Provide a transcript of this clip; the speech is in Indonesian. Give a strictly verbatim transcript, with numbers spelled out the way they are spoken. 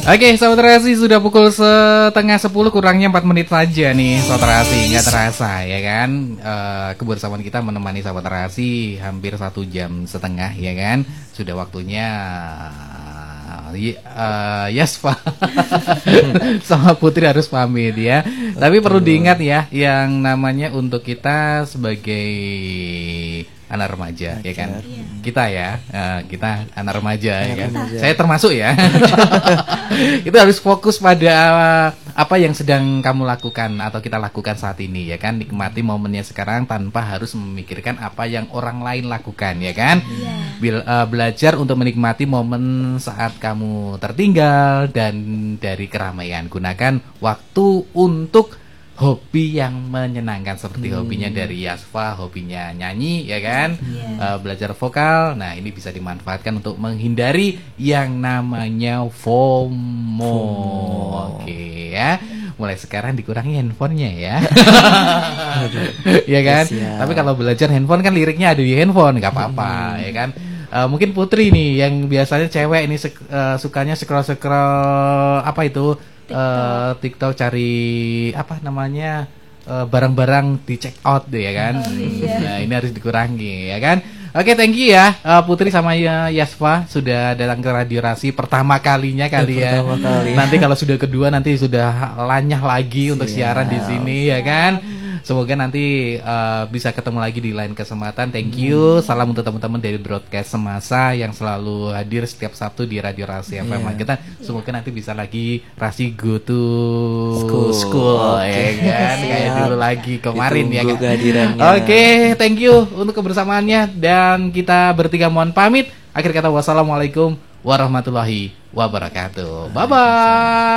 Oke, Sobat Terasi, sudah pukul setengah sepuluh, kurangnya empat menit saja nih Sobat Terasi. Nggak terasa ya kan, uh, kebersamaan kita menemani Sobat Terasi hampir satu jam setengah ya kan. Sudah waktunya uh, Yasfa sama Putri harus pamit ya. Tapi perlu diingat ya, yang namanya untuk kita sebagai anak remaja, ya kan? Iya. Kita ya, uh, kita anak remaja, anak ya kan? Remaja. Saya termasuk ya. Itu harus fokus pada uh, apa yang sedang kamu lakukan atau kita lakukan saat ini, ya kan? Nikmati momennya sekarang tanpa harus memikirkan apa yang orang lain lakukan, ya kan? Iya. Bil, uh, belajar untuk menikmati momen saat kamu tertinggal dan dari keramaian. Gunakan waktu untuk hobi yang menyenangkan seperti hmm. hobinya dari Yasfa, hobinya nyanyi ya kan, yeah. uh, belajar vokal. Nah ini bisa dimanfaatkan untuk menghindari yang namanya FOMO. Oke okay, ya, mulai sekarang dikurangi handphonenya ya. Ya kan, ya, tapi kalau belajar handphone kan liriknya ada di handphone, nggak apa-apa hmm. ya kan. Uh, mungkin Putri nih yang biasanya cewek ini uh, sukanya scroll-scroll apa itu TikTok. Uh, TikTok cari apa namanya uh, barang-barang di check out deh ya kan. Oh, iya. Nah ini harus dikurangi ya kan. Oke, thank you ya uh, Putri sama ya Yasfa sudah datang ke Radio Rasi pertama kalinya kali ya. Pertama kali. Nanti kalau sudah kedua nanti sudah lanyah lagi untuk siaran di sini ya kan. Semoga nanti uh, bisa ketemu lagi di lain kesempatan. Thank you. Salam untuk teman-teman dari Broadcast Semasa yang selalu hadir setiap Sabtu di Radio Rasi F M. Yeah. Kita semoga nanti bisa lagi Rasi go to school, school okay. ya kan kayak dulu lagi kemarin. Ditunggu ya kan. Oke, okay, thank you untuk kebersamaannya dan kita bertiga mohon pamit. Akhir kata wassalamualaikum warahmatullahi wabarakatuh. Bye bye.